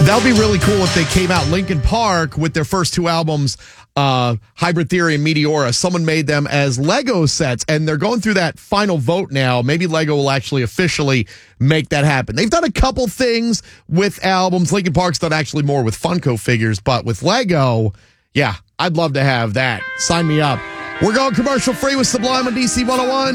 That would be really cool if they came out Linkin Park with their first two albums, Hybrid Theory and Meteora. Someone made them as Lego sets, and they're going through that final vote now. Maybe Lego will actually officially make that happen. They've done a couple things with albums. Linkin Park's done actually more with Funko figures, but with Lego, yeah, I'd love to have that. Sign me up. We're going commercial free with Sublime on DC 101.